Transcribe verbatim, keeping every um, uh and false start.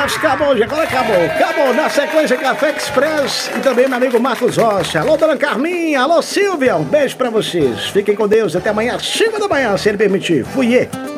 acabou, gente, agora acabou. Acabou. Na sequência, Café Express e também meu amigo Marcos Rocha. Alô, dona Carminha. Alô, Silvia. Um beijo pra vocês. Fiquem com Deus. Até amanhã, às cinco da manhã, se ele permitir. Fui.